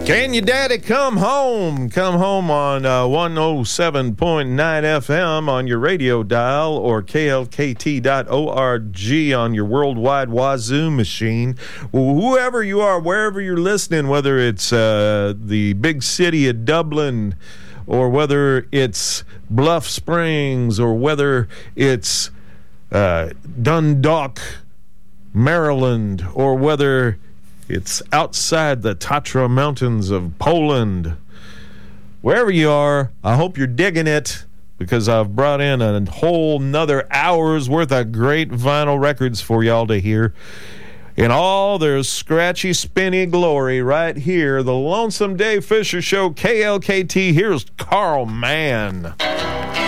Can your daddy come home? Come home on 107.9 FM on your radio dial or klkt.org on your worldwide Wazoo machine. Whoever you are, wherever you're listening, whether it's the big city of Dublin or whether it's Bluff Springs or whether it's Dundalk, Maryland, or whether it's outside the Tatra Mountains of Poland. Wherever you are, I hope you're digging it, because I've brought in a whole nother hour's worth of great vinyl records for y'all to hear in all their scratchy, spinny glory right here. The Lonesome Dave Fisher Show, KLKT. Here's Carl Mann.